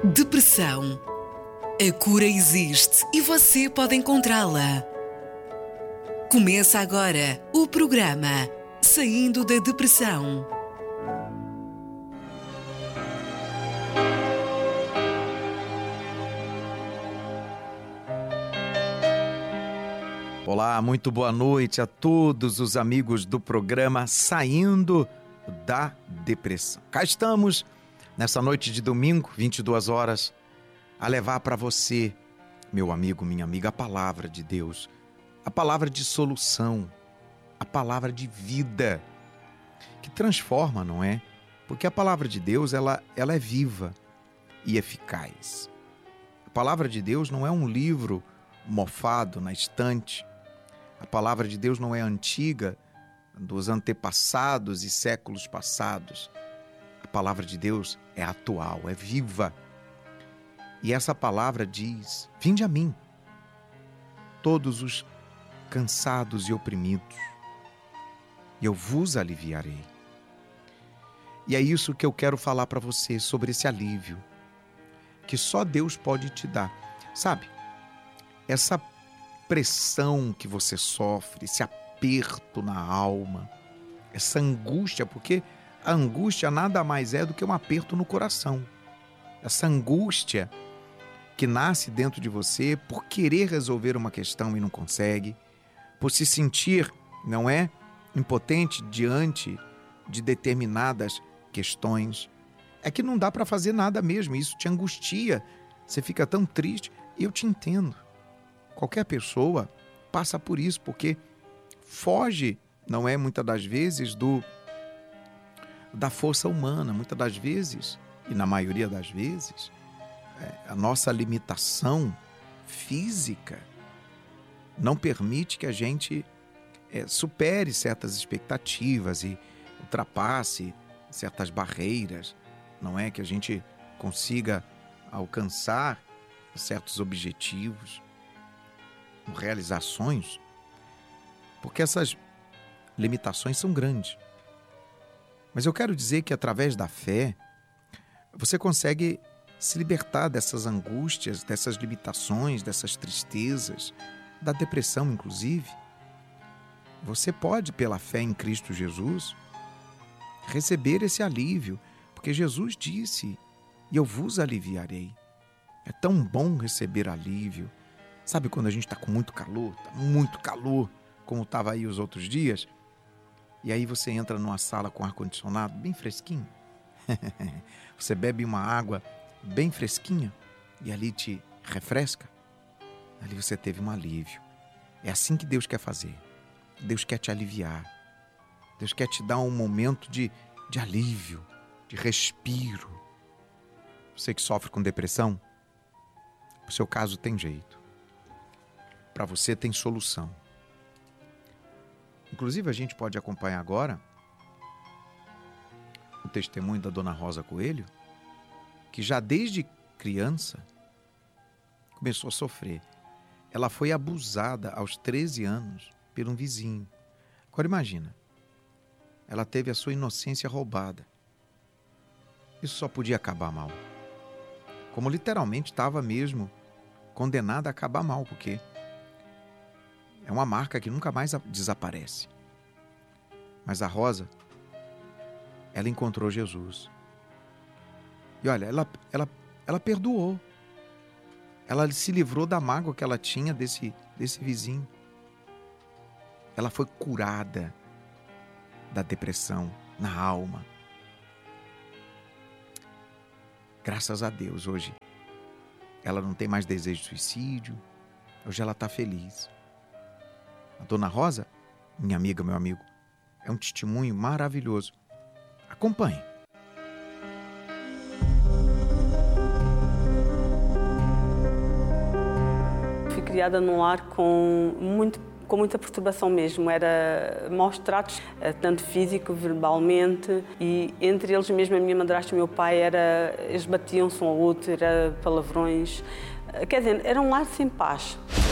Depressão. A cura existe e você pode encontrá-la. Começa agora o programa Saindo da Depressão. Olá, muito boa noite a todos os amigos do programa Saindo da Depressão. Cá estamos, nessa noite de domingo, 22 horas, a levar para você, meu amigo, minha amiga, a palavra de Deus, a palavra de solução, a palavra de vida, que transforma, não é? Porque a palavra de Deus, ela é viva e eficaz. A palavra de Deus não é um livro mofado na estante. A palavra de Deus não é antiga, dos antepassados e séculos passados. A palavra de Deus é atual, é viva. E essa palavra diz: vinde a mim, todos os cansados e oprimidos, e eu vos aliviarei. E é isso que eu quero falar para você, sobre esse alívio, que só Deus pode te dar. Sabe, essa pressão que você sofre, esse aperto na alma, essa angústia, porque a angústia nada mais é do que um aperto no coração. Essa angústia que nasce dentro de você por querer resolver uma questão e não consegue, por se sentir, não é, impotente diante de determinadas questões. É que não dá para fazer nada mesmo, isso te angustia, você fica tão triste, e eu te entendo. Qualquer pessoa passa por isso, porque foge, não é, muitas das vezes, da força humana. Muitas das vezes, e na maioria das vezes, a nossa limitação física não permite que a gente supere certas expectativas e ultrapasse certas barreiras, não é? Que a gente consiga alcançar certos objetivos, realizações, porque essas limitações são grandes. Mas eu quero dizer que através da fé, você consegue se libertar dessas angústias, dessas limitações, dessas tristezas, da depressão inclusive. Você pode, pela fé em Cristo Jesus, receber esse alívio, porque Jesus disse: e eu vos aliviarei. É tão bom receber alívio. Sabe quando a gente está com muito calor, como estava aí os outros dias, e aí você entra numa sala com ar-condicionado bem fresquinho, você bebe uma água bem fresquinha e ali te refresca, ali você teve um alívio. É assim que Deus quer fazer. Deus quer te aliviar. Deus quer te dar um momento de alívio, de respiro. Você que sofre com depressão, o seu caso tem jeito. Para você tem solução. Inclusive, a gente pode acompanhar agora o testemunho da Dona Rosa Coelho, que já desde criança começou a sofrer. Ela foi abusada aos 13 anos por um vizinho. Agora imagina, ela teve a sua inocência roubada. Isso só podia acabar mal. Como literalmente estava mesmo condenada a acabar mal, porque é uma marca que nunca mais desaparece. Mas a Rosa, ela encontrou Jesus. E olha, ela perdoou. Ela se livrou da mágoa que ela tinha desse vizinho. Ela foi curada da depressão na alma. Graças a Deus, hoje ela não tem mais desejo de suicídio. Hoje ela está feliz. A Dona Rosa, minha amiga, meu amigo, é um testemunho maravilhoso. Acompanhe. Fui criada num lar com muita perturbação mesmo. Era maus tratos, tanto físico, verbalmente, e entre eles mesmo a minha madrasta e o meu pai, eles batiam-se um ao outro, era palavrões. Quer dizer, era um lar sem paz.